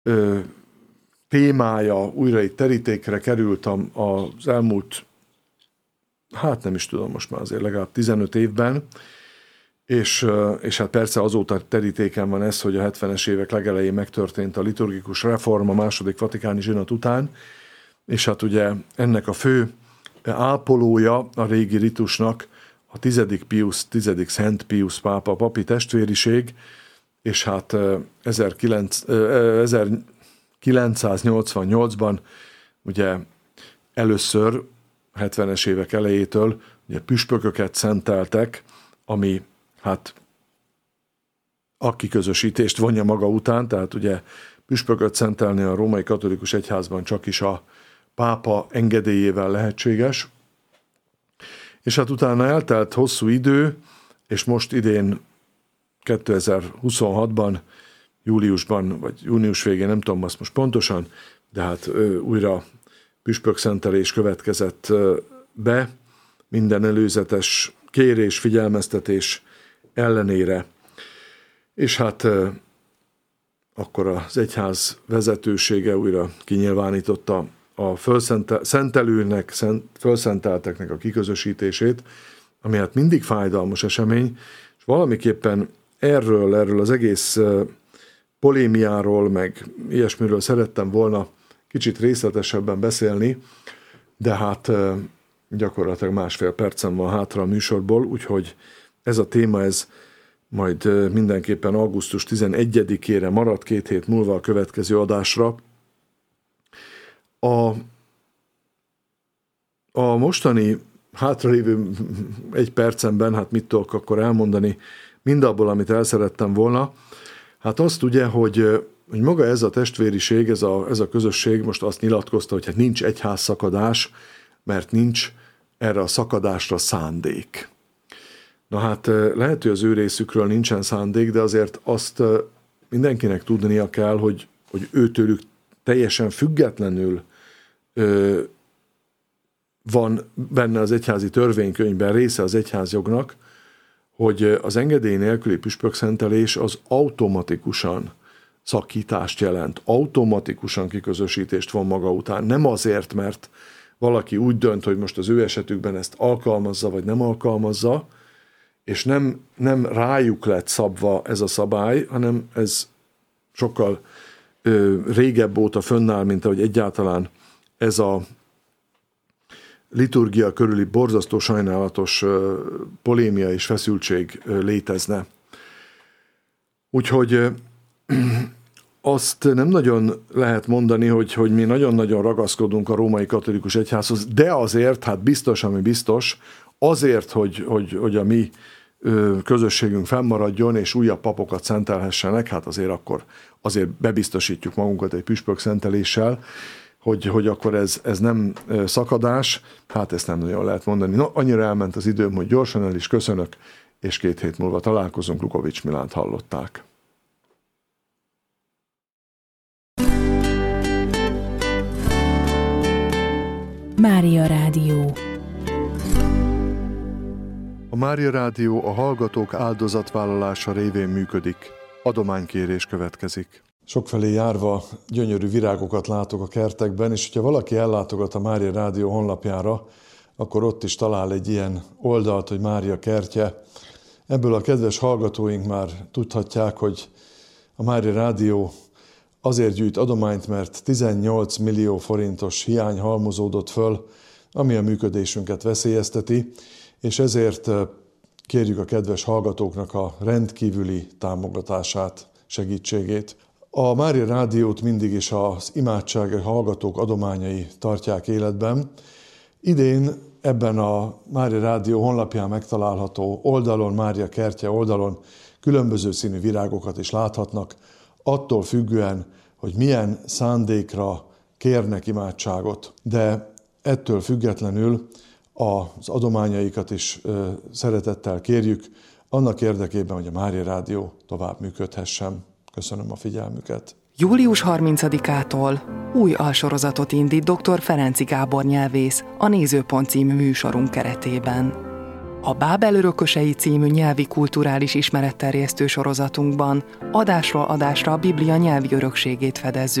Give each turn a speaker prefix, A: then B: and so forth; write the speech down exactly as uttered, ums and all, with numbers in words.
A: ö, témája újra itt terítékre került az elmúlt, hát nem is tudom, most már azért legalább tizenöt évben, és, és hát persze azóta terítéken van ez, hogy a hetvenes évek legelején megtörtént a liturgikus reform a második vatikáni zsinat után, és hát ugye ennek a fő ápolója a régi ritusnak a tizedik Piusz, tizedik Szent Piusz pápa, papi testvériség, és hát ezerkilencszáznyolcvannyolcban ugye először hetvenes évek elejétől ugye püspököket szenteltek, ami hát a kiközösítést vonja maga után, tehát ugye püspököt szentelni a római katolikus egyházban csak is a pápa engedélyével lehetséges. És hát utána eltelt hosszú idő, és most idén kétezer-huszonhatban, júliusban, vagy június végén, nem tudom azt most pontosan, de hát ö, újra püspökszentelés következett ö, be, minden előzetes kérés, figyelmeztetés ellenére. És hát ö, akkor az egyház vezetősége újra kinyilvánította a szentelőnek, fölszentelteknek a kiközösítését, ami hát mindig fájdalmas esemény, és valamiképpen erről, erről az egész polémiáról, meg ilyesmiről szerettem volna kicsit részletesebben beszélni, de hát gyakorlatilag másfél percem van hátra a műsorból, úgyhogy ez a téma, ez majd mindenképpen augusztus tizenegyedikére marad, két hét múlva a következő adásra. A, a mostani hátralévő egy percemben, hát mit tudok akkor elmondani, mindabból, amit el szerettem volna, hát azt ugye, hogy, hogy maga ez a testvériség, ez a, ez a közösség most azt nyilatkozta, hogy hát nincs egyházszakadás, mert nincs erre a szakadásra szándék. Na hát lehet, hogy az ő részükről nincsen szándék, de azért azt mindenkinek tudnia kell, hogy, hogy őtőlük teljesen függetlenül ö, van benne az egyházi törvénykönyvben része az egyházjognak, hogy az engedély nélküli püspökszentelés az automatikusan szakítást jelent, automatikusan kiközösítést von maga után. Nem azért, mert valaki úgy dönt, hogy most az ő esetükben ezt alkalmazza, vagy nem alkalmazza, és nem, nem rájuk lett szabva ez a szabály, hanem ez sokkal ö, régebb óta fönnáll, mint ahogy egyáltalán ez a liturgia körüli borzasztó sajnálatos ö, polémia és feszültség ö, létezne. Úgyhogy ö, azt nem nagyon lehet mondani, hogy, hogy mi nagyon-nagyon ragaszkodunk a római katolikus egyházhoz, de azért, hát biztos, ami biztos, azért, hogy, hogy, hogy a mi ö, közösségünk fennmaradjon, és újabb papokat szentelhessenek, hát azért akkor azért bebiztosítjuk magunkat egy püspök szenteléssel, hogy, hogy akkor ez, ez nem szakadás, hát ezt nem nagyon lehet mondani. No, annyira elment az időm, hogy gyorsan el is köszönök, és két hét múlva találkozunk. Lukovics Milánt hallották.
B: Mária Rádió.
A: A Mária Rádió a hallgatók áldozatvállalása révén működik. Adománykérés következik. Sokfelé járva gyönyörű virágokat látok a kertekben, és hogyha valaki ellátogat a Mária Rádió honlapjára, akkor ott is talál egy ilyen oldalt, hogy Mária kertje. Ebből a kedves hallgatóink már tudhatják, hogy a Mária Rádió azért gyűjt adományt, mert tizennyolc millió forintos hiány halmozódott föl, ami a működésünket veszélyezteti, és ezért kérjük a kedves hallgatóknak a rendkívüli támogatását, segítségét. A Mária Rádiót mindig is az imádsági hallgatók adományai tartják életben. Idén ebben a Mária Rádió honlapján megtalálható oldalon, Mária kertje oldalon különböző színű virágokat is láthatnak, attól függően, hogy milyen szándékra kérnek imádságot. De ettől függetlenül az adományaikat is szeretettel kérjük, annak érdekében, hogy a Mária Rádió tovább működhessen. Köszönöm a figyelmüket.
C: július harmincadikától új alsorozatot indít dr. Ferenczy Gábor nyelvész a Nézőpont című műsorunk keretében. A Bábel örökösei című nyelvi kulturális ismeretterjesztő sorozatunkban adásról adásra a Biblia nyelvi örökségét fedezzük